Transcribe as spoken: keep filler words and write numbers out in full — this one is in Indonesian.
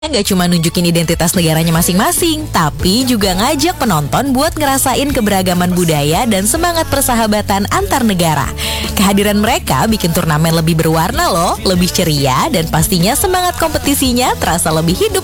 Nggak cuma nunjukin identitas negaranya masing-masing, tapi juga ngajak penonton buat ngerasain keberagaman budaya dan semangat persahabatan antar negara. Kehadiran mereka bikin turnamen lebih berwarna loh, lebih ceria, dan pastinya semangat kompetisinya terasa lebih hidup